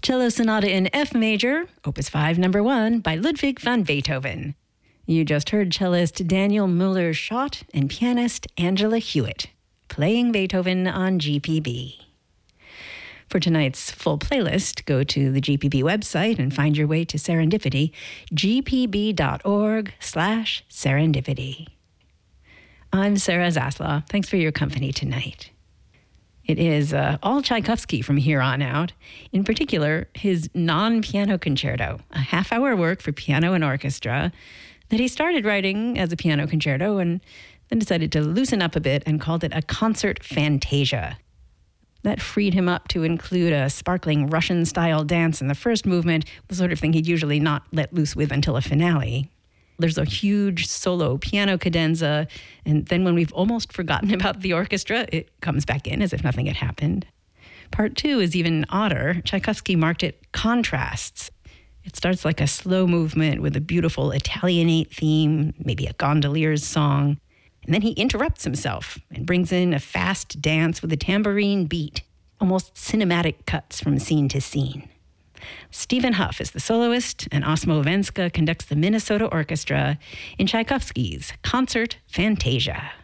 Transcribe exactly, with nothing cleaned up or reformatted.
Cello Sonata in F Major, Opus five, Number one, by Ludwig van Beethoven. You just heard cellist Daniel Müller-Schott and pianist Angela Hewitt, playing Beethoven on G P B. For tonight's full playlist, go to the G P B website and find your way to Serendipity, gpb.org slash serendipity. I'm Sarah Zaslow. Thanks for your company tonight. It is uh, all Tchaikovsky from here on out, in particular his non-piano concerto, a half-hour work for piano and orchestra that he started writing as a piano concerto and then decided to loosen up a bit and called it a concert fantasia. That freed him up to include a sparkling Russian-style dance in the first movement, the sort of thing he'd usually not let loose with until a finale. There's a huge solo piano cadenza, and then when we've almost forgotten about the orchestra, it comes back in as if nothing had happened. Part two is even odder. Tchaikovsky marked it contrasts. It starts like a slow movement with a beautiful Italianate theme, maybe a gondolier's song. And then he interrupts himself and brings in a fast dance with a tambourine beat, almost cinematic cuts from scene to scene. Stephen Huff is the soloist, and Osmo Venska conducts the Minnesota Orchestra in Tchaikovsky's Concert Fantasia.